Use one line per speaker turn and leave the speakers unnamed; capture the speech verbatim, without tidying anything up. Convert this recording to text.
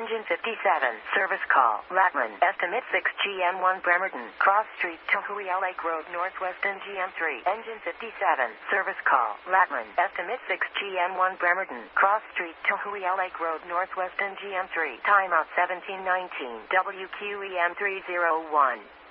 Engine fifty-seven, service call, Latman, estimate six G M one Bremerton, Cross Street, Tahuia Lake Road, Northwest and G M three. Engine fifty-seven, service call, Latman, estimate six G M one Bremerton, Cross Street, Tahuia Lake Road, Northwest and G M three. Timeout seventeen nineteen, W Q E M three oh one.